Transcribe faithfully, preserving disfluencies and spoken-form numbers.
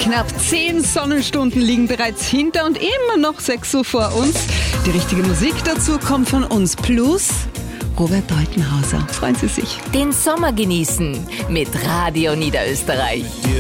Knapp zehn Sonnenstunden liegen bereits hinter und immer noch sechs Uhr vor uns. Die richtige Musik dazu kommt von uns plus Robert Deutenhauser. Freuen Sie sich. Den Sommer genießen mit Radio Niederösterreich.